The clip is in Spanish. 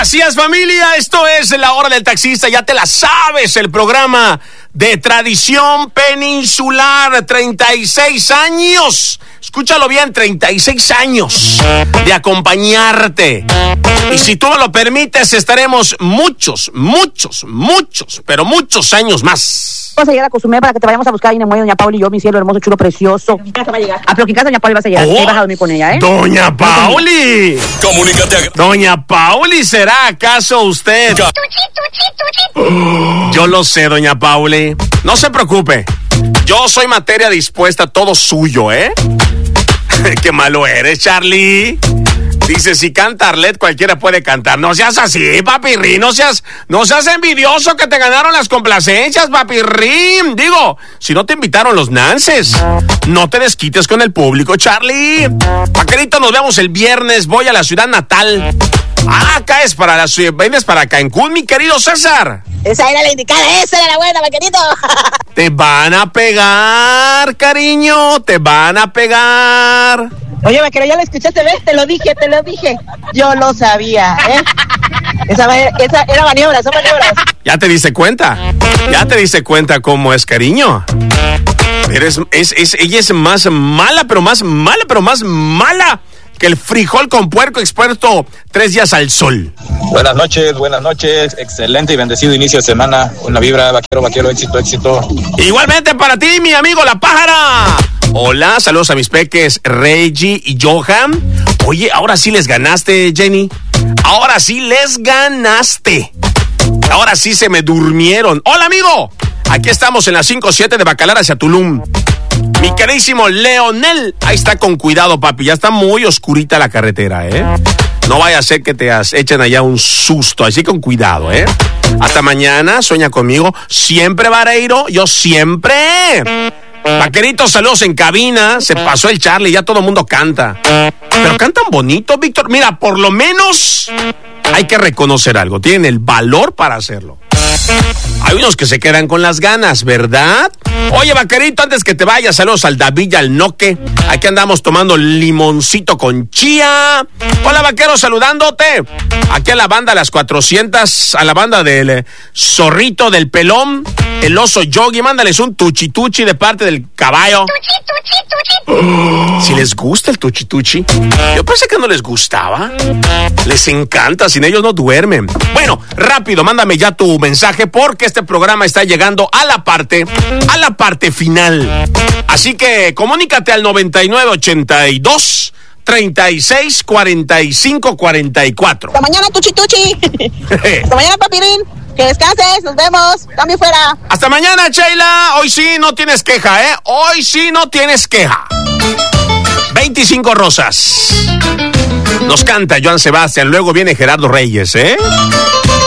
Así es, familia, esto es La Hora del Taxista, ya te la sabes, el programa de tradición peninsular, 36 años, escúchalo bien, 36 años de acompañarte. Y si tú me lo permites, estaremos muchos años más. Vamos a llegar a Cozumel para que te vayamos a buscar ahí en el muelle, doña Pauli y yo, mi cielo hermoso, chulo, precioso. ¿En casa va a llegar? Pero que en casa doña Pauli vas a llegar. Oh, y vas a dormir con ella, ¿eh? Doña Pauli. Comunícate. Doña Pauli, ¿será acaso usted? Yo lo sé, doña Pauli. No se preocupe. Yo soy materia dispuesta, todo suyo, ¿eh? Qué malo eres, Charlie. Dice, si canta Arlet, cualquiera puede cantar. No seas así, papirrín. No seas envidioso que te ganaron las complacencias, papirrín. Digo, si no te invitaron los Nances, no te desquites con el público, Charlie. Vaquerito, nos vemos el viernes. Voy a la ciudad natal. Acá es para la ciudad. Vienes para Cancún, mi querido César. Esa era la indicada, esa era la buena, vaquerito. Te van a pegar, cariño. Te van a pegar. Oye, vaquero, ya lo escuchaste, ¿ves? Te lo dije. Yo lo sabía, ¿eh? Esa era maniobras, son maniobras. ¿Ya te diste cuenta? ¿Ya te diste cuenta cómo es, cariño? Ella es más mala que el frijol con puerco expuesto 3 días al sol. Buenas noches, excelente y bendecido inicio de semana. Una vibra, vaquero, éxito. Igualmente para ti, mi amigo La Pájara. Hola, saludos a mis peques Reggie y Johan. Oye, ahora sí les ganaste, Jenny. Ahora sí les ganaste. Ahora sí se me durmieron. Hola, amigo. Aquí estamos en la 5-7 de Bacalar hacia Tulum. Mi queridísimo Leonel. Ahí está, con cuidado, papi. Ya está muy oscurita la carretera, ¿eh? No vaya a ser que te echen allá un susto. Así con cuidado, ¿eh? Hasta mañana. Sueña conmigo. Siempre, Vareiro. Yo siempre. Vaqueritos, saludos en cabina. Se pasó el Charlie, ya todo el mundo canta. Pero cantan bonito, Víctor. Mira, por lo menos hay que reconocer algo. Tienen el valor para hacerlo. Hay unos que se quedan con las ganas, ¿verdad? Oye, vaquerito, antes que te vayas, saludos al David y al Noque. Aquí andamos tomando limoncito con chía. Hola, vaquero, saludándote. Aquí a la banda, a las 400, a la banda del Zorrito, del Pelón, el Oso Yogi. Mándales un tuchi de parte del caballo. Si les gusta el tuchi. Yo pensé que no les gustaba. Les encanta, sin ellos no duermen. Bueno, rápido, mándame ya tu mensaje porque este programa está llegando a la parte final. Así que comunícate al 9982 36 45 44. Hasta mañana, tuchi. Hasta mañana, papirín. Que descanses, nos vemos. También fuera. Hasta mañana, Sheila. Hoy sí no tienes queja, ¿eh? Hoy sí no tienes queja. 25 rosas. Nos canta Joan Sebastián. Luego viene Gerardo Reyes, ¿eh?